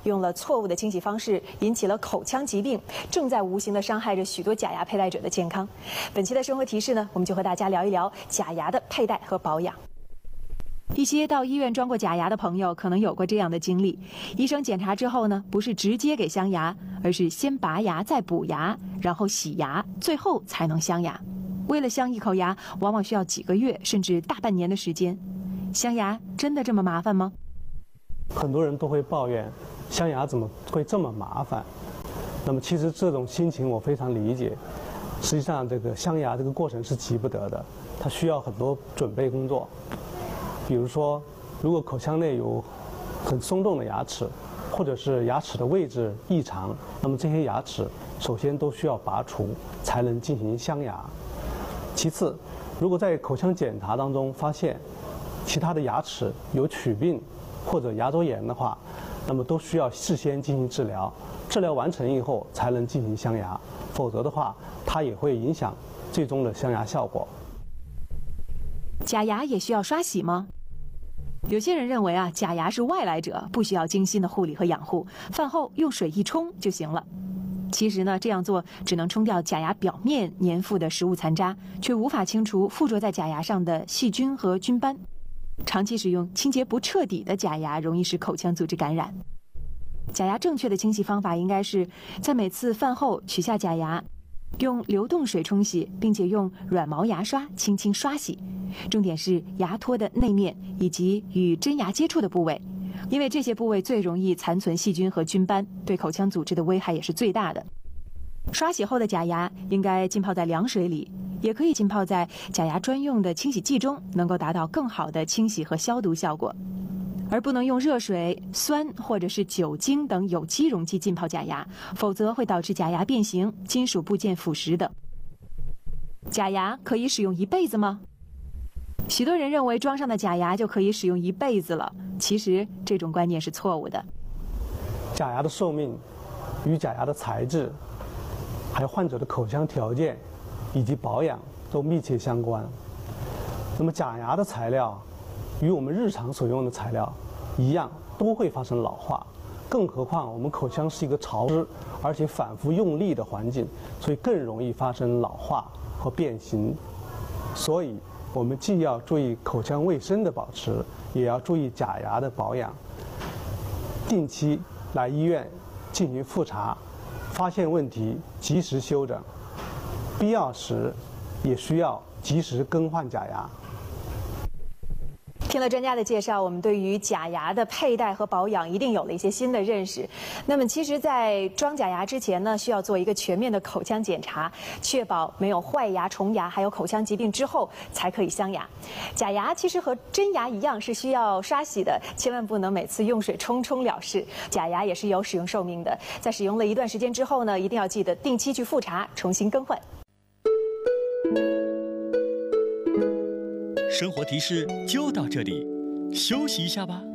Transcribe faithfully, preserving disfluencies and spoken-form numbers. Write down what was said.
用了错误的清洗方式，引起了口腔疾病，正在无形地伤害着许多假牙佩戴者的健康。本期的生活提示呢，我们就和大家聊一聊假牙的佩戴和保养。一些到医院装过假牙的朋友可能有过这样的经历：医生检查之后呢，不是直接给镶牙，而是先拔牙再补牙，然后洗牙，最后才能镶牙。为了镶一口牙，往往需要几个月甚至大半年的时间。镶牙真的这么麻烦吗？ 很多人都会抱怨，镶牙怎么会这么麻烦？那么其实这种心情我非常理解。实际上，这个镶牙这个过程是急不得的，它需要很多准备工作。比如说，如果口腔内有很松动的牙齿，或者是牙齿的位置异常，那么这些牙齿首先都需要拔除，才能进行镶牙。其次，如果在口腔检查当中发现其他的牙齿有龋病或者牙周炎的话，那么都需要事先进行治疗，治疗完成以后才能进行镶牙，否则的话，它也会影响最终的镶牙效果。 假牙也需要刷洗吗？有些人认为啊，假牙是外来者，不需要精心的护理和养护，饭后用水一冲就行了。其实呢，这样做只能冲掉假牙表面粘附的食物残渣，却无法清除附着在假牙上的细菌和菌斑。长期使用清洁不彻底的假牙，容易使口腔组织感染。假牙正确的清洗方法应该是在每次饭后取下假牙，用流动水冲洗，并且用软毛牙刷轻轻刷洗。重点是牙托的内面以及与真牙接触的部位，因为这些部位最容易残存细菌和菌斑，对口腔组织的危害也是最大的。刷洗后的假牙应该浸泡在凉水里，也可以浸泡在假牙专用的清洗剂中，能够达到更好的清洗和消毒效果。而不能用热水、酸或者是酒精等有机溶剂浸泡假牙，否则会导致假牙变形、金属部件腐蚀等。假牙可以使用一辈子吗？许多人认为装上的假牙就可以使用一辈子了，其实这种观念是错误的。 假牙的寿命与假牙的材质，还有患者的口腔条件以及保养都密切相关。那么假牙的材料与我们日常所用的材料一样，都会发生老化，更何况我们口腔是一个潮湿而且反复用力的环境，所以更容易发生老化和变形。所以我们既要注意口腔卫生的保持，也要注意假牙的保养，定期来医院进行复查，发现问题及时修整，必要时也需要及时更换假牙。 听了专家的介绍，我们对于假牙的佩戴和保养一定有了一些新的认识。那么，其实，在装假牙之前呢，需要做一个全面的口腔检查，确保没有坏牙、虫牙，还有口腔疾病之后才可以镶牙。假牙其实和真牙一样是需要刷洗的，千万不能每次用水冲冲了事。假牙也是有使用寿命的，在使用了一段时间之后呢，一定要记得定期去复查，重新更换。 生活提示就到这里，休息一下吧。